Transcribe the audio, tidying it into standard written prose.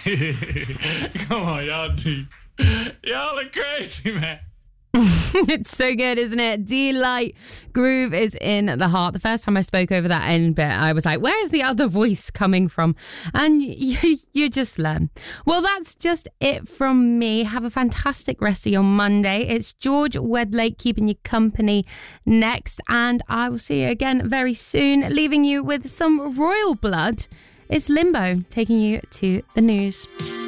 Come on, y'all are crazy, man. It's so good, isn't it? Delight groove is in the heart. The first time I spoke over that end bit, I was like, where is the other voice coming from? And you just learn. Well, that's just it from me. Have a fantastic rest of your Monday. It's George Wedlake keeping you company next, and I will see you again very soon, leaving you with some royal blood. It's Limbo taking you to the news.